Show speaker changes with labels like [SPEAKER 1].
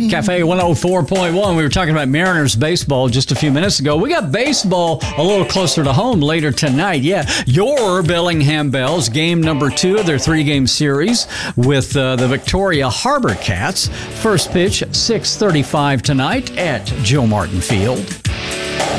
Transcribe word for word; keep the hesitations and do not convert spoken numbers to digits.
[SPEAKER 1] Cafe one oh four point one. We were talking about Mariners baseball just a few minutes ago. We got baseball a little closer to home later tonight. Yeah, your Bellingham Bells, game number two of their three-game series with uh, the Victoria Harbor Cats. First pitch, six thirty-five tonight at Joe Martin Field.